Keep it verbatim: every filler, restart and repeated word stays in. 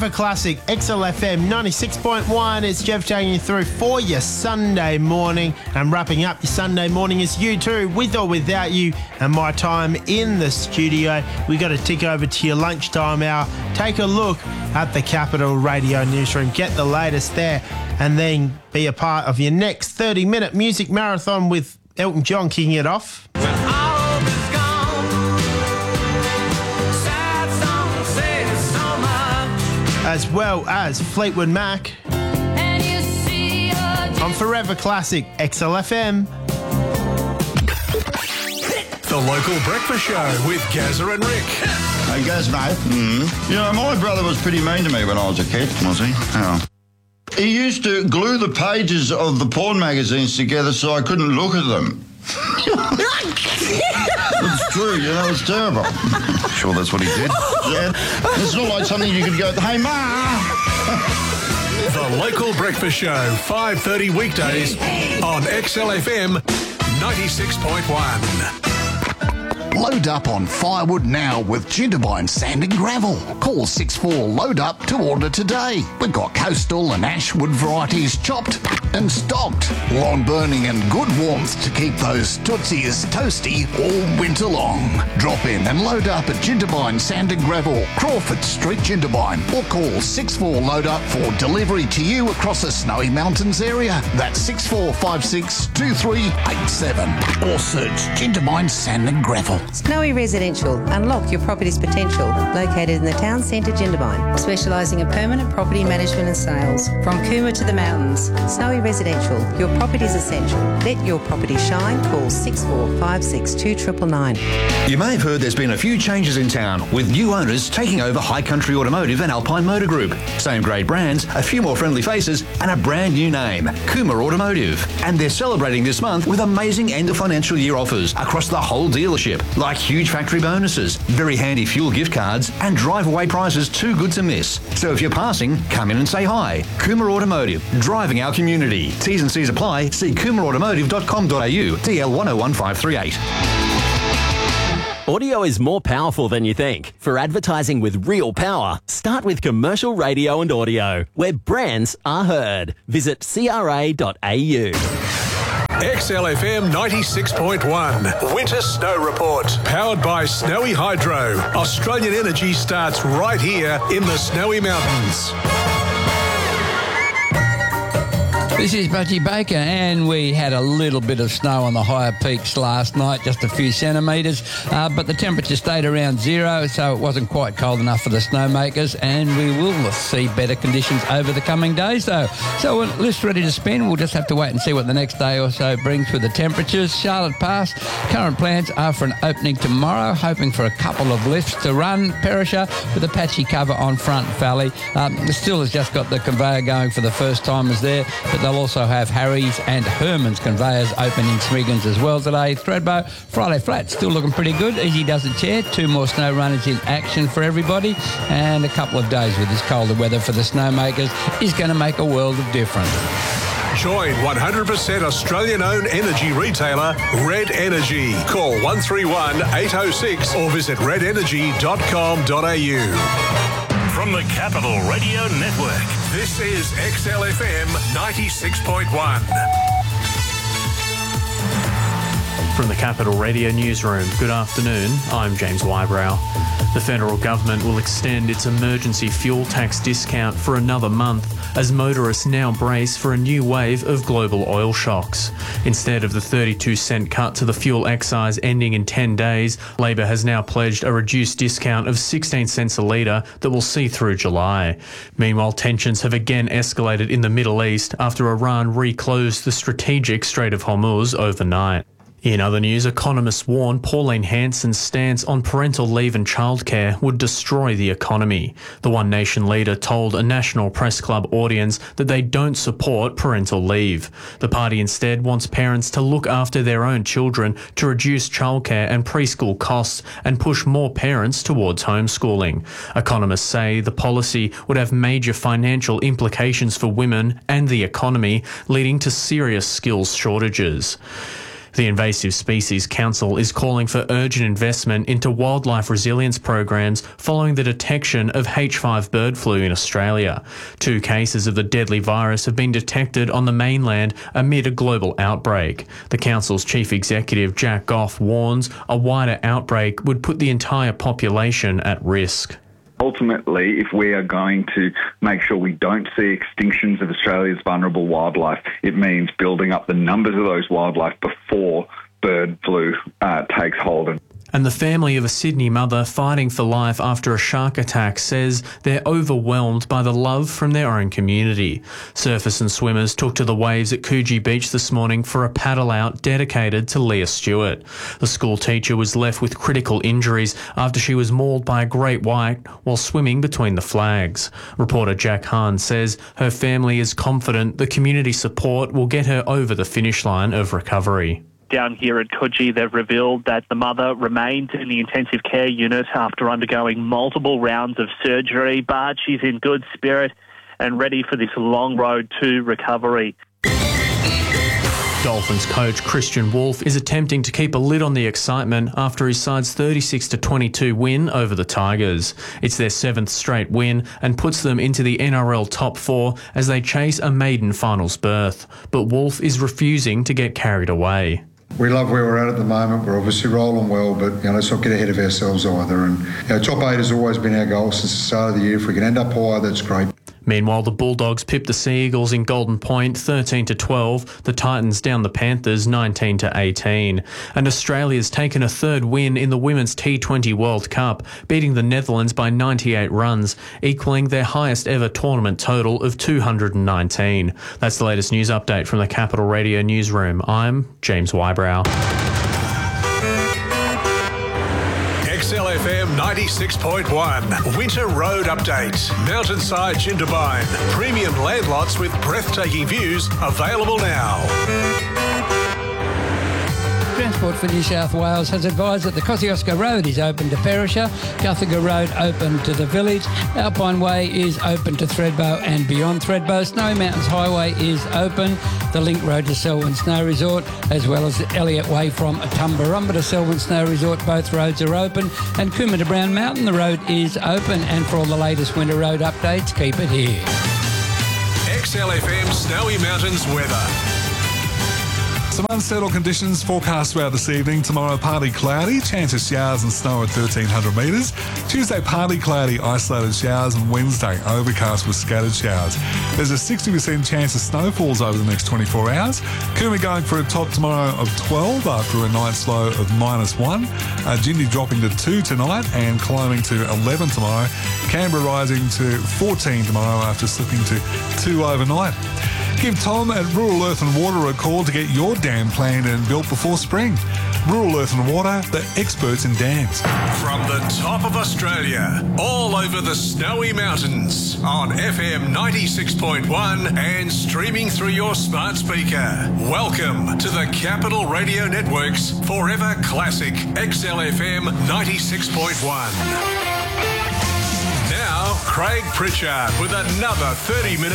Forever Classic, X L F M ninety-six point one. It's Jeff taking you through for your Sunday morning. And wrapping up your Sunday morning is you too, with or without you, and my time in the studio. We got to tick over to your lunchtime hour. Take a look at the Capital Radio newsroom. Get the latest there, and then be a part of your next thirty-minute music marathon with Elton John kicking it off. As well as Fleetwood Mac on Forever Classic, X L F M. The Local Breakfast Show with Gazza and Rick. Hey, Gaz, mate. Mm. You know, my brother was pretty mean to me when I was a kid, was he? Oh. He used to glue the pages of the porn magazines together so I couldn't look at them. It's true, you know, it's terrible. Sure that's what he did? Yeah. It's not like something you could go, hey, Ma! The Local Breakfast Show, five thirty weekdays on X L F M ninety-six point one. Load up on firewood now with Jindabyne Sand and Gravel. Call six four load up to order today. We've got coastal and ashwood varieties chopped and stocked. Lawn burning and good warmth to keep those tootsies toasty all winter long. Drop in and load up at Jindabyne Sand and Gravel, Crawford Street, Jindabyne, or call six four load up for delivery to you across the Snowy Mountains area. That's six four five six two three eight seven, or search Jindabyne Sand and Gravel. Snowy Residential. Unlock your property's potential. Located in the town centre, Jindabyne. Specialising in permanent property management and sales. From Cooma to the mountains. Snowy Residential. Your property's essential. Let your property shine. Call six four five six two nine nine nine. You may have heard there's been a few changes in town, with new owners taking over High Country Automotive and Alpine Motor Group. Same grade brands, a few more friendly faces, and a brand new name, Cooma Automotive. And they're celebrating this month with amazing end of financial year offers across the whole dealership, like huge factory bonuses, very handy fuel gift cards, and drive-away prices too good to miss. So if you're passing, come in and say hi. Cooma Automotive, driving our community. T's and C's apply. See cooma automotive dot com dot a u, D L one oh one five three eight. Audio is more powerful than you think. For advertising with real power, start with commercial radio and audio, where brands are heard. Visit c r a dot a u. X L F M ninety-six point one. Winter Snow Report. Powered by Snowy Hydro. Australian energy starts right here in the Snowy Mountains. This is Budgie Baker, and we had a little bit of snow on the higher peaks last night, just a few centimetres, uh, but the temperature stayed around zero, so it wasn't quite cold enough for the snowmakers, and we will see better conditions over the coming days, though. So we're list ready to spin. We'll just have to wait and see what the next day or so brings with the temperatures. Charlotte Pass, current plans are for an opening tomorrow, hoping for a couple of lifts to run. Perisher with a patchy cover on Front Valley. Um, still has just got the conveyor going for the first timers there, but they'll also have Harry's and Herman's conveyors open in Smiggins as well today. Thredbo, Friday Flat, still looking pretty good. Easy does it chair. Two more snow runners in action for everybody. And a couple of days with this colder weather for the snowmakers is going to make a world of difference. Join one hundred percent Australian-owned energy retailer Red Energy. Call one three one eight oh six or visit red energy dot com dot a u. From the Capital Radio Network, this is X L F M ninety-six point one. From the Capital Radio Newsroom, good afternoon, I'm James Wybrow. The federal government will extend its emergency fuel tax discount for another month as motorists now brace for a new wave of global oil shocks. Instead of the thirty-two cent cut to the fuel excise ending in ten days, Labor has now pledged a reduced discount of sixteen cents a litre that will see through July. Meanwhile, tensions have again escalated in the Middle East after Iran reclosed the strategic Strait of Hormuz overnight. In other news, economists warn Pauline Hanson's stance on parental leave and childcare would destroy the economy. The One Nation leader told a National Press Club audience that they don't support parental leave. The party instead wants parents to look after their own children to reduce childcare and preschool costs and push more parents towards homeschooling. Economists say the policy would have major financial implications for women and the economy, leading to serious skills shortages. The Invasive Species Council is calling for urgent investment into wildlife resilience programs following the detection of H five bird flu in Australia. Two cases of the deadly virus have been detected on the mainland amid a global outbreak. The council's chief executive, Jack Goff, warns a wider outbreak would put the entire population at risk. Ultimately, if we are going to make sure we don't see extinctions of Australia's vulnerable wildlife, it means building up the numbers of those wildlife before bird flu uh, takes hold. And the family of a Sydney mother fighting for life after a shark attack says they're overwhelmed by the love from their own community. Surfers and swimmers took to the waves at Coogee Beach this morning for a paddle out dedicated to Leah Stewart. The school teacher was left with critical injuries after she was mauled by a great white while swimming between the flags. Reporter Jack Hahn says her family is confident the community support will get her over the finish line of recovery. Down here at Coogee, they've revealed that the mother remains in the intensive care unit after undergoing multiple rounds of surgery, but she's in good spirit and ready for this long road to recovery. Dolphins coach Christian Wolf is attempting to keep a lid on the excitement after his side's thirty-six to twenty-two win over the Tigers. It's their seventh straight win and puts them into the N R L top four as they chase a maiden finals berth. But Wolf is refusing to get carried away. We love where we're at at the moment. We're obviously rolling well, but you know, let's not get ahead of ourselves either. And you know, top eight has always been our goal since the start of the year. If we can end up higher, that's great. Meanwhile, the Bulldogs pipped the Sea Eagles in Golden Point thirteen to twelve, the Titans down the Panthers nineteen to eighteen. And Australia's taken a third win in the Women's T twenty World Cup, beating the Netherlands by ninety-eight runs, equalling their highest ever tournament total of two hundred nineteen. That's the latest news update from the Capital Radio newsroom. I'm James Wybrow. X L F M ninety-six point one. Winter Road Update. Mountainside Jindabyne. Premium land lots with breathtaking views available now. Transport for New South Wales has advised that the Kosciuszko Road is open to Perisher, Guthaga Road open to the village, Alpine Way is open to Thredbo and beyond Thredbo, Snowy Mountains Highway is open, the Link Road to Selwyn Snow Resort, as well as the Elliott Way from Tumbarumba to Selwyn Snow Resort, both roads are open, and Cooma to Brown Mountain, the road is open, and for all the latest winter road updates, keep it here. X L F M Snowy Mountains weather. Some unsettled conditions forecast throughout this evening. Tomorrow, partly cloudy, chance of showers and snow at thirteen hundred metres. Tuesday, partly cloudy, isolated showers, and Wednesday, overcast with scattered showers. There's a sixty percent chance of snowfalls over the next twenty-four hours. Cooma going for a top tomorrow of twelve after a night's low of minus one. Uh, Jindy dropping to two tonight and climbing to eleven tomorrow. Canberra rising to fourteen tomorrow after slipping to two overnight. Give Tom at Rural Earth and Water a call to get your dam planned and built before spring. Rural Earth and Water, the experts in dams. From the top of Australia, all over the Snowy Mountains, on F M ninety-six point one and streaming through your smart speaker. Welcome to the Capital Radio Network's Forever Classic X L F M ninety-six point one. Now, Craig Pritchard with another thirty minutes